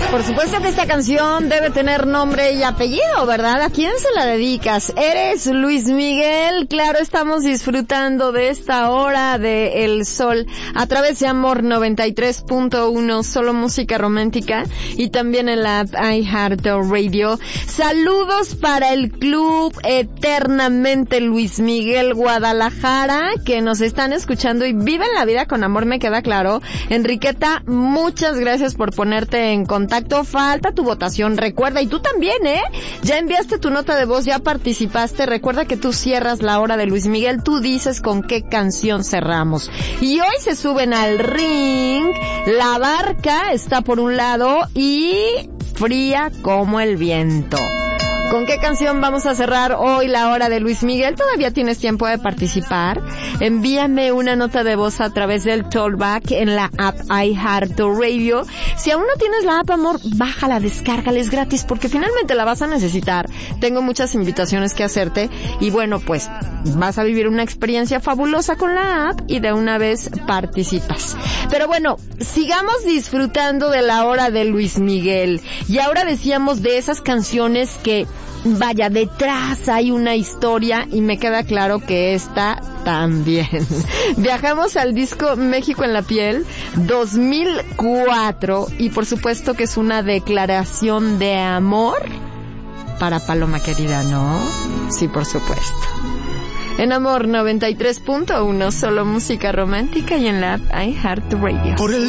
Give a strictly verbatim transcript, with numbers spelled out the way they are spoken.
Por supuesto que esta canción debe tener nombre y apellido, ¿verdad? ¿A quién se la dedicas? ¿Eres Luis Miguel? Claro, estamos disfrutando de esta hora de El Sol a través de Amor noventa y tres punto uno, solo música romántica, y también en la app iHeartRadio. Saludos para el Club Eternamente Luis Miguel Guadalajara, que nos están escuchando y viven la vida con amor, me queda claro. Enriqueta, muchas gracias por ponerte en contacto. Falta tu votación, recuerda, y tú también, ¿eh? Ya enviaste tu nota de voz, ya participaste, recuerda que tú cierras la hora de Luis Miguel, tú dices con qué canción cerramos. Y hoy se suben al ring, La Barca está por un lado y Fría como el viento. ¿Con qué canción vamos a cerrar hoy la hora de Luis Miguel? Todavía tienes tiempo de participar. Envíame una nota de voz a través del Tollback en la app iHeartRadio. Si aún no tienes la app, amor, bájala, descárgala, es gratis porque finalmente la vas a necesitar. Tengo muchas invitaciones que hacerte y bueno, pues vas a vivir una experiencia fabulosa con la app y de una vez participas. Pero bueno, sigamos disfrutando de la hora de Luis Miguel. Y ahora decíamos de esas canciones que, vaya, detrás hay una historia y me queda claro que esta también. Viajamos al disco México en la piel dos mil cuatro y por supuesto que es una declaración de amor para Paloma querida, ¿no? Sí, por supuesto. En Amor noventa y tres punto uno, solo música romántica y en la app iHeartRadio. Por el